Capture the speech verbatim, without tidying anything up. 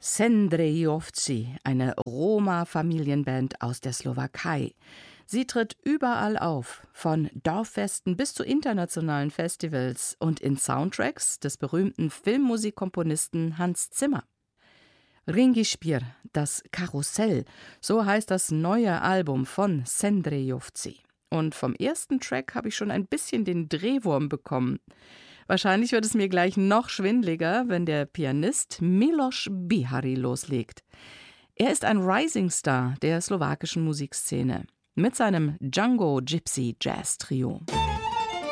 Sendrejovci, eine Roma-Familienband aus der Slowakei. Sie tritt überall auf, von Dorffesten bis zu internationalen Festivals und in Soundtracks des berühmten Filmmusikkomponisten Hans Zimmer. Ringispir, das Karussell, so heißt das neue Album von Sendrejovci. Und vom ersten Track habe ich schon ein bisschen den Drehwurm bekommen. Wahrscheinlich wird es mir gleich noch schwindliger, wenn der Pianist Miloš Bihari loslegt. Er ist ein Rising Star der slowakischen Musikszene mit seinem Django Gypsy Jazz Trio.